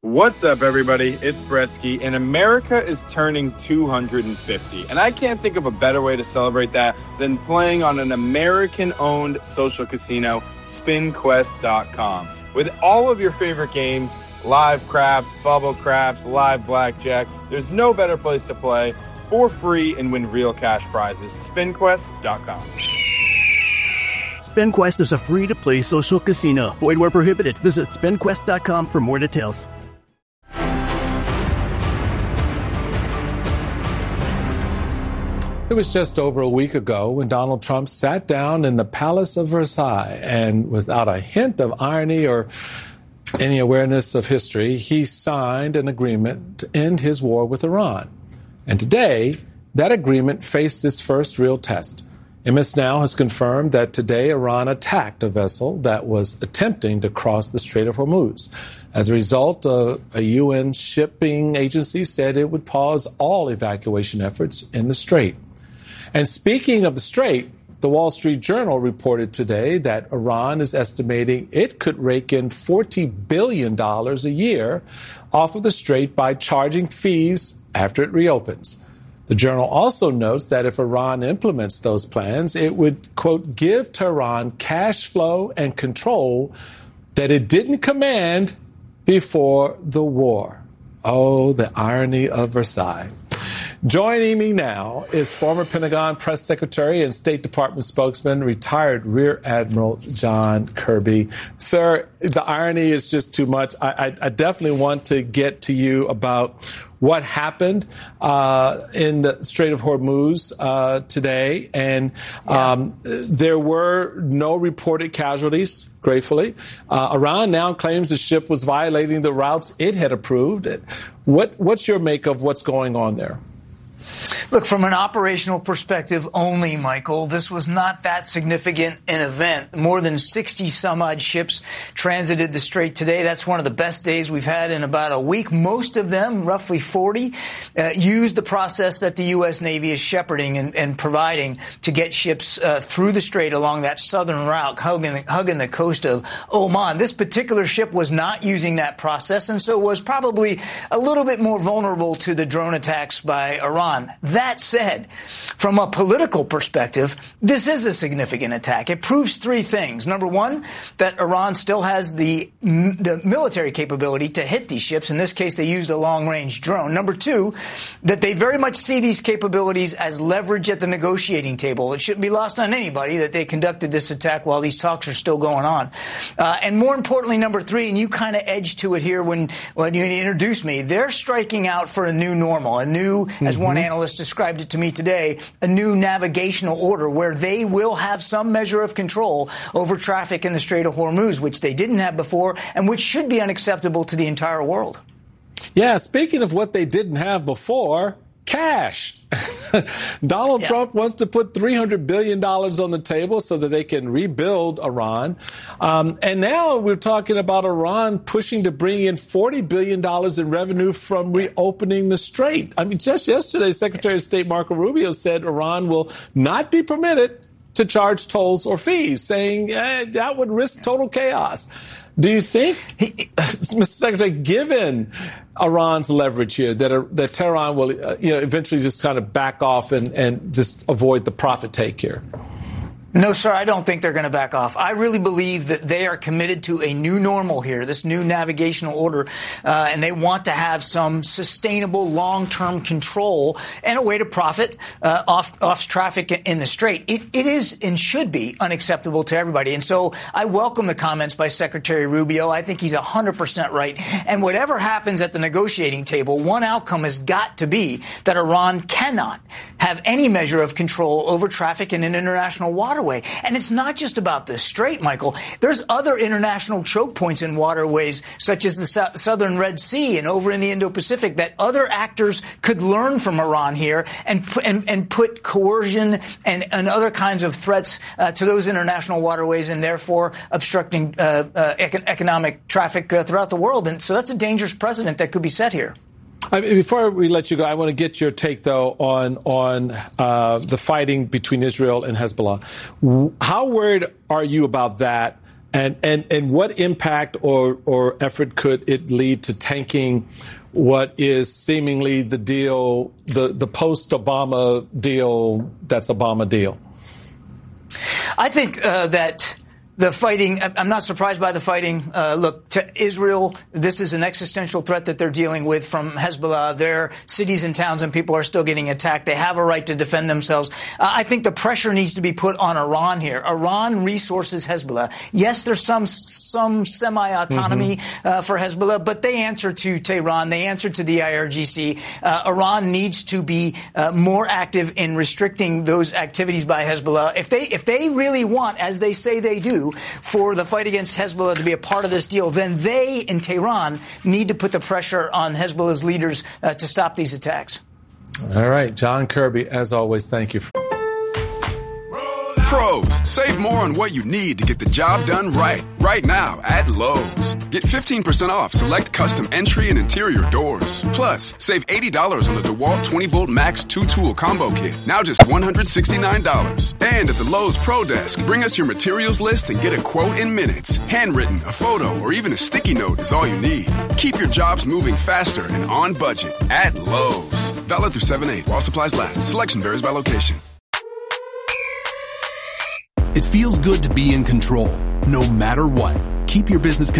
What's up, everybody? It's Bretsky, and America is turning 250. And I can't think of a better way to celebrate that than playing on an American-owned social casino, SpinQuest.com. With all of your favorite games, live craps, bubble craps, live blackjack, there's no better place to play for free and win real cash prizes. SpinQuest.com. SpinQuest is a free-to-play social casino. Void where prohibited. Visit SpinQuest.com for more details. It was just over a week ago when Donald Trump sat down in the Palace of Versailles, and without a hint of irony or any awareness of history, he signed an agreement to end his war with Iran. And today, that agreement faced its first real test. MS Now has confirmed that today Iran attacked a vessel that was attempting to cross the Strait of Hormuz. As a result, a UN shipping agency said it would pause all evacuation efforts in the strait. And speaking of the strait, the Wall Street Journal reported today that Iran is estimating it could rake in $40 billion a year off of the strait by charging fees after it reopens. The Journal also notes that if Iran implements those plans, it would, quote, give Tehran cash flow and control that it didn't command before the war. Oh, the irony of Versailles. Joining me now is former Pentagon press secretary and State Department spokesman, retired Rear Admiral John Kirby. Sir, the irony is just too much. I definitely want to get to you about what happened in the Strait of Hormuz today. And there were no reported casualties, gratefully. Iran now claims the ship was violating the routes it had approved. What's your make of what's going on there? Look, from an operational perspective only, Michael, this was not that significant an event. More than 60 some odd ships transited the strait today. That's one of the best days we've had in about a week. Most of them, roughly 40, used the process that the U.S. Navy is shepherding and providing to get ships through the strait along that southern route, hugging the coast of Oman. This particular ship was not using that process, and so was probably a little bit more vulnerable to the drone attacks by Iran. That said, from a political perspective, this is a significant attack. It proves three things. Number one, that Iran still has the military capability to hit these ships. In this case, they used a long-range drone. Number two, that they very much see these capabilities as leverage at the negotiating table. It shouldn't be lost on anybody that they conducted this attack while these talks are still going on. And more importantly, number three, and you kind of edged to it here when you introduced me, they're striking out for a new normal, a new, as one analyst described it to me today, a new navigational order where they will have some measure of control over traffic in the Strait of Hormuz, which they didn't have before and which should be unacceptable to the entire world. Yeah, speaking of what they didn't have before, cash. Donald Trump wants to put $300 billion on the table so that they can rebuild Iran. And now we're talking about Iran pushing to bring in $40 billion in revenue from reopening the strait. I mean, just yesterday, Secretary of State Marco Rubio said Iran will not be permitted to charge tolls or fees, saying that would risk total chaos. Do you think, Mr. Secretary, given Iran's leverage here, that Tehran will eventually just kind of back off and just avoid the profit take here? No, sir, I don't think they're going to back off. I really believe that they are committed to a new normal here, this new navigational order, and they want to have some sustainable long-term control and a way to profit off traffic in the strait. It is and should be unacceptable to everybody. And so I welcome the comments by Secretary Rubio. I think he's 100% right. And whatever happens at the negotiating table, one outcome has got to be that Iran cannot have any measure of control over traffic in an international waterway. And it's not just about this strait, Michael. There's other international choke points in waterways, such as the southern Red Sea and over in the Indo-Pacific, that other actors could learn from Iran here and put coercion and other kinds of threats to those international waterways and therefore obstructing economic traffic throughout the world. And so that's a dangerous precedent that could be set here. Before we let you go, I want to get your take, though, on the fighting between Israel and Hezbollah. How worried are you about that And what impact or effort could it lead to tanking what is seemingly the deal, the post-Obama deal that's Obama deal? I think that the fighting, I'm not surprised by the fighting. Look, to Israel, this is an existential threat that they're dealing with from Hezbollah. Their cities and towns and people are still getting attacked. They have a right to defend themselves. I think the pressure needs to be put on Iran here. Iran resources Hezbollah. Yes, there's some semi-autonomy for Hezbollah, but they answer to Tehran. They answer to the IRGC. Iran needs to be more active in restricting those activities by Hezbollah. If they really want, as they say they do, for the fight against Hezbollah to be a part of this deal, then they in Tehran need to put the pressure on Hezbollah's leaders to stop these attacks. All right. John Kirby, as always, thank you. Pros, save more on what you need to get the job done right. Right now at Lowe's. Get 15% off select custom entry and interior doors. Plus, save $80 on the DeWalt 20-volt Max 2-tool combo kit. Now just $169. And at the Lowe's Pro Desk, bring us your materials list and get a quote in minutes. Handwritten, a photo, or even a sticky note is all you need. Keep your jobs moving faster and on budget at Lowe's. Valid through 7/8 while supplies last. Selection varies by location. It feels good to be in control, no matter what. Keep your business